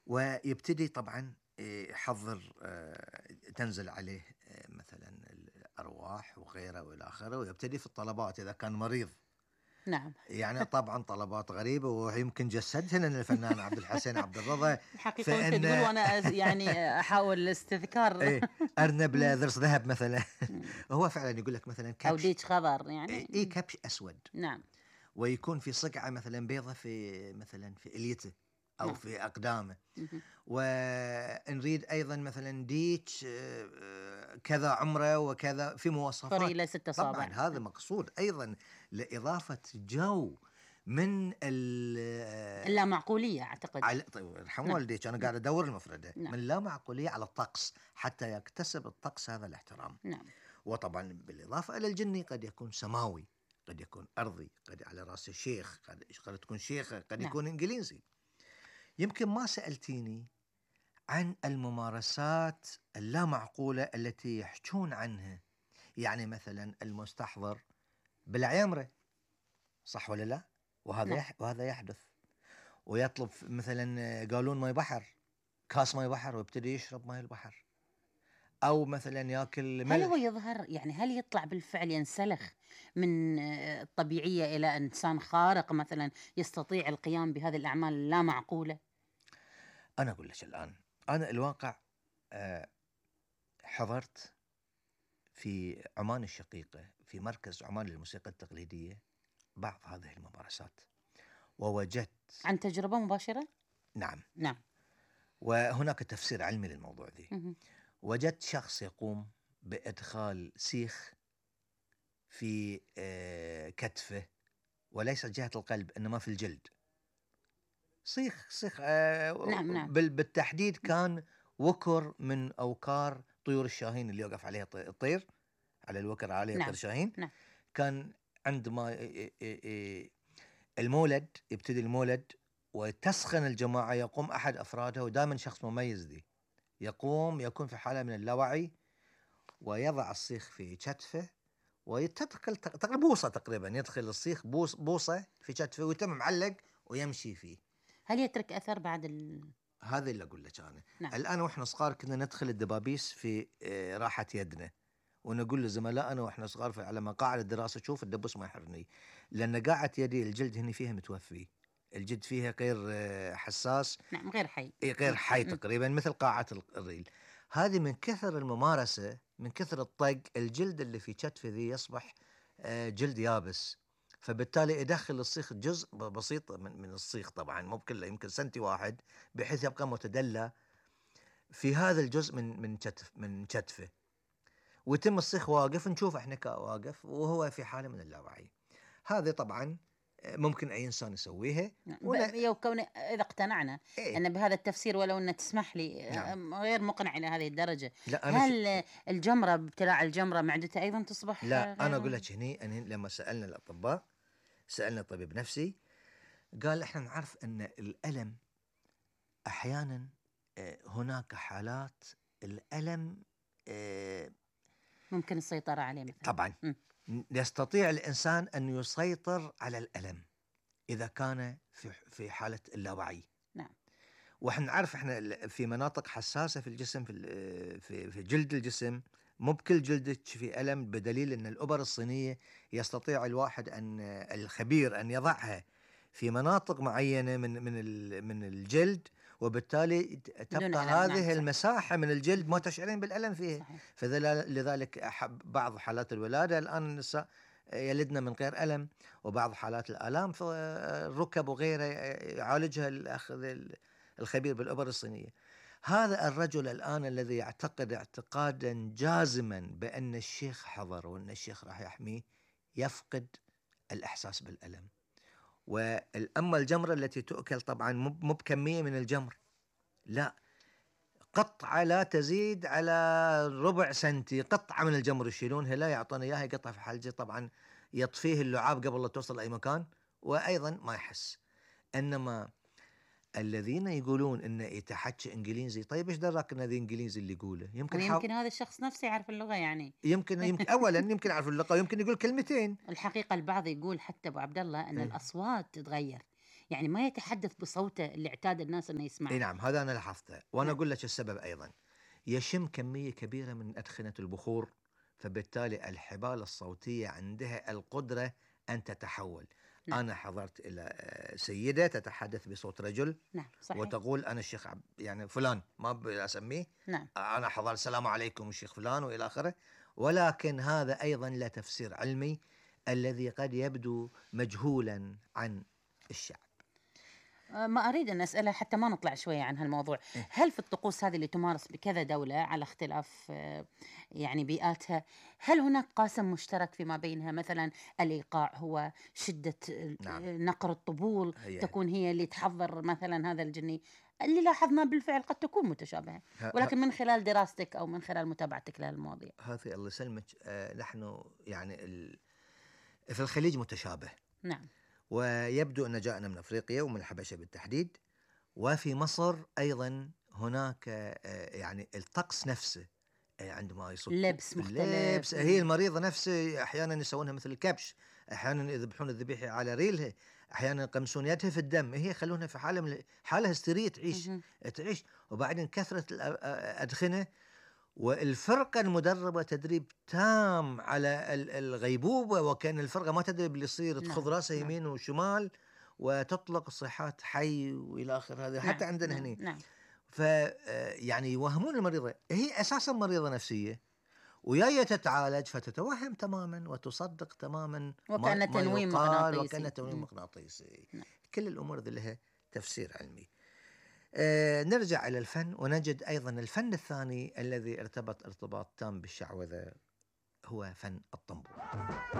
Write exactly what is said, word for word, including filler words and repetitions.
ويبتدي طبعا آه، يحضر، آه، تنزل عليه آه، مثلا الأرواح وغيره وإلى آخره، ويبتدي في الطلبات إذا كان مريض. نعم. يعني طبعا طلبات غريبة، ويمكن جسدها لنا الفنان عبد الحسين عبد الرضا. الحقيقة وانت تقول فإن وانا أز- يعني احاول الاستذكار. إيه، أرنب لا مم. ضرس ذهب مثلا. مم. هو فعلا يقول لك مثلا او كبش، ديش خضر يعني. إيه إيه، مم. كبش أسود، نعم. ويكون في صقعة مثلا بيضة في مثلا في إليته أو نعم. في أقدامه. مهم. ونريد أيضا مثلا ديتش آه، آه، كذا عمره وكذا في مواصفات. فريلة ست طبعا أصابع. هذا مقصود أيضا لإضافة جو من ال آه، لا معقولية أعتقد. على، طيب ارحم نعم. والديك، أنا قاعد أدور المفردة نعم. من لا معقولية على الطقس حتى يكتسب الطقس هذا الاحترام. نعم. وطبعا بالإضافة إلى الجني قد يكون سماوي، قد يكون أرضي، قد على رأس الشيخ، قد, قد تكون شيخة، قد نعم. يكون إنجليزي. يمكن ما سألتيني عن الممارسات اللامعقولة التي يحجون عنها، يعني مثلا المستحضر بالعيمرة، صح ولا لا؟ وهذا نعم. يح وهذا يحدث. ويطلب مثلا قالون ماء بحر، كاس ماء بحر، ويبتدي يشرب ماء البحر، أو مثلا ياكل هل هو ملح. يظهر يعني هل يطلع بالفعل ينسلخ من آه، الطبيعية إلى إنسان خارق مثلا يستطيع القيام بهذه الأعمال اللا معقولة؟ أنا أقول لك الآن، أنا الواقع آه، حضرت في عمان الشقيقة في مركز عمان للموسيقى التقليدية بعض هذه الممارسات، ووجدت، عن تجربة مباشرة؟ نعم، نعم. وهناك تفسير علمي للموضوع ذي. مهم. وجدت شخص يقوم بإدخال سيخ في آه، كتفه، وليس جهة القلب إنما في الجلد. سيخ سيخ آه، نعم. نعم. بال- بالتحديد كان وكر من أوكار طيور الشاهين اللي يوقف عليها الطي- الطير، على الوكر عليه طير نعم. شاهين. نعم. كان عندما ي- ي- ي- المولد يبتدي المولد وتسخن الجماعة، يقوم أحد أفرادها، ودائما شخص مميز ذي، يقوم يكون في حالة من اللاوعي، ويضع الصيخ في كتفه، ويتدخل تقريبا بوصة، تقريبا يدخل الصيخ بوص بوصة في كتفه، ويتم معلق ويمشي فيه. هل يترك أثر بعد ال... هذا اللي أقول لك أنا. نعم. الآن وإحنا صغار كنا ندخل الدبابيس في آه، راحة يدنا، ونقول لزملائنا وإحنا صغار في على مقاعد الدراسة، شوف الدبوس ما يحرني، لأن قاعة يدي الجلد هني فيها متوفي، الجلد فيها غير آه، حساس، نعم غير حي. إيه، غير نعم. حي مم. تقريبا مثل قاعة الريل. هذه من كثر الممارسة، من كثر الطق، الجلد اللي في كتفي ذي يصبح آه، جلد يابس. فبالتالي يدخل الصيخ جزء بسيط من من الصيخ، طبعا مو بكله، يمكن سنتي واحد، بحيث يبقى متدلى في هذا الجزء من من كتف من كتفه، ويتم الصيخ واقف، نشوف احنا كواقف وهو في حالة من اللاوعي. هذه طبعا آه، ممكن اي انسان يسويها. نعم. ولا ب- يو كون إذا اقتنعنا ايه، أن بهذا التفسير، ولو أن تسمح لي نعم. آه، غير مقنع إلى هذه الدرجة، لا انا ش... هل آه، الجمرة بابتلاع الجمرة معدته أيضا تصبح لا آه، انا اقول غير؟ لك هني، أنا لما سالنا الاطباء، سالنا طبيب نفسي، قال احنا نعرف ان الالم احيانا آه، هناك حالات الالم آه، ممكن السيطرة عليه مثلا. طبعا مم. يستطيع الانسان ان يسيطر على الالم اذا كان في في حاله اللاوعي. نعم. واحنا نعرف احنا في مناطق حساسه في الجسم، في ال- في في جلد الجسم، مو بكل جلدك في الم، بدليل ان الابر الصينيه يستطيع الواحد ان الخبير ان يضعها في مناطق معينه من من ال- من الجلد، وبالتالي بدون تبقى ألم. نعم هذه صح. المساحه من الجلد ما مهم. تشعرين بالالم فيها. صحيح. فلذلك بعض حالات الولاده الان النساء يلدن من غير الم، وبعض حالات الالام في الركب وغيرها يعالجها الاخ الخبير بالإبر الصينية. هذا الرجل الآن الذي يعتقد اعتقادا جازما بأن الشيخ حضر وأن الشيخ راح يحميه، يفقد الإحساس بالألم. وأما الجمرة التي تؤكل طبعا مو بكمية من الجمر، لا، قطعة لا تزيد على ربع سنتي، قطعة من الجمر يشيلونها، لا يعطون إياها، يقطع في حلجه، طبعا يطفيه اللعاب قبل لا توصل أي مكان، وأيضا ما يحس. إنما الذين يقولون انه يتحكى انجليزي، طيب ايش دراك ان هذا انجليزي اللي يقوله؟ يمكن حاف... ويمكن هذا الشخص نفسه يعرف اللغة يعني. يمكن يمكن اولا يمكن يعرف اللغه، ويمكن يقول كلمتين. الحقيقة البعض يقول حتى أبو عبد الله أن ايه الأصوات تتغير، يعني ما يتحدث بصوته اللي اعتاد الناس أنه اي يسمعه. نعم، هذا انا لاحظته، وانا نعم. اقول لك السبب ايضا. يشم كميه كبيره من ادخنه البخور، فبالتالي الحبال الصوتيه عندها القدره ان تتحول. نعم. انا حضرت الى آه، سيده تتحدث بصوت رجل نعم صحيح. وتقول انا الشيخ عب يعني فلان، ما بسميه، نعم. انا حضرت السلام عليكم الشيخ فلان والى اخره. ولكن هذا ايضا له تفسير علمي الذي قد يبدو مجهولا عن الشعب. آه، ما أريد أن أسأله حتى ما نطلع شوية عن هالموضوع. إيه. هل في الطقوس هذه اللي تمارس بكذا دولة على اختلاف آه، يعني بيئاتها، هل هناك قاسم مشترك فيما بينها؟ مثلا الإيقاع هو شدة نعم. آه، نقر الطبول هي تكون هي اللي تحضر مثلا هذا الجني، اللي لاحظنا بالفعل قد تكون متشابهة، ه- ه- ولكن من خلال دراستك أو من خلال متابعتك لهالمواضيع. هذه الله يسلمك، آه، نحن يعني ال... في الخليج متشابه، نعم. ويبدو أن جاءنا من أفريقيا ومن الحبشة بالتحديد. وفي مصر أيضا هناك آه، يعني الطقس نفسه، آه، عندما يصكوا لبس اللبس، مختلف. هي المريضة نفسه أحيانا يسوونها مثل الكبش، أحيانا يذبحون الذبيحة على ريلها، أحيانا يقمسون يدها في الدم، هي يخلونها في حالة من حالة هستيرية تعيش مهم. تعيش وبعدين كثرة الأدخنة، والفرقة المدربة تدريب تام على ال- الغيبوبة، وكان الفرقة ما تدري اللي يصير، تخذ نعم. راسها نعم. يمين وشمال وتطلق صيحات حي والى اخر. هذا حتى نعم. عندنا نعم. هنا. نعم. ف آه، يعني يوهمون المريضة هي اساسا مريضة نفسية وجاية تتعالج، فتتوهم تماما وتصدق تماما ما, وكأن ما تنويم يقال، وكان مغناطيسي. تنويم مم. مغناطيسي. نعم. كل الامور ذي لها تفسير علمي. آه، نرجع إلى الفن ونجد أيضا الفن الثاني الذي ارتبط ارتباط تام بالشعوذة هو فن الطنبور.